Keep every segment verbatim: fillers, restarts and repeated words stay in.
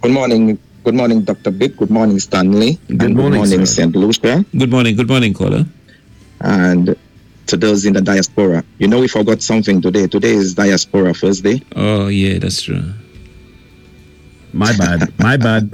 Good morning. Good morning, Doctor Big. Good morning, Stanley. Good and morning, Good morning, sir. Saint Lucia. Good morning. Good morning, caller. And to those in the diaspora. You know, we forgot something today. Today is Diaspora Thursday. Oh, yeah, that's true. My bad. My bad.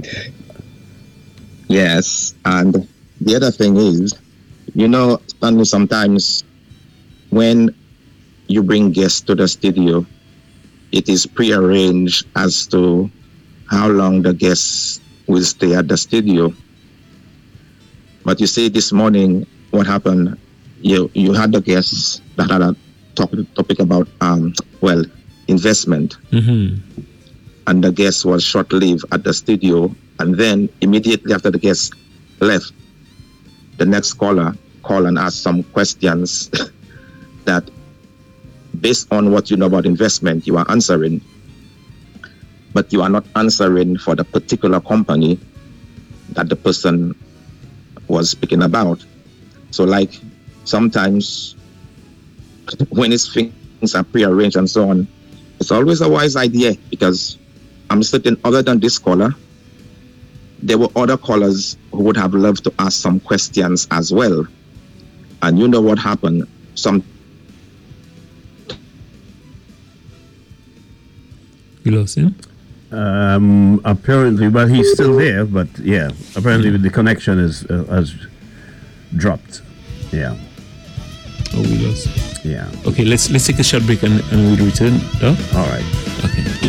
Yes. And the other thing is, you know, Stanley, sometimes when you bring guests to the studio, it is prearranged as to how long the guests will stay at the studio. But you see, this morning, what happened? You you had the guests that had a talk, topic about um well investment, Mm-hmm. and the guest was short-lived at the studio, and then immediately after the guest left, the next caller called and asked some questions that, based on what you know about investment, you are answering, but you are not answering for the particular company that the person was speaking about. So, like, sometimes when it's things are prearranged and so on, it's always a wise idea, because I'm certain, other than this caller, there were other callers who would have loved to ask some questions as well. And you know what happened? Some You lost him? Um, apparently, well, he's still there, but yeah, apparently the connection is uh, has dropped. Yeah, Oh, we lost. yeah. Okay, let's let's take a short break and, and we'll return. Oh? All right. Okay.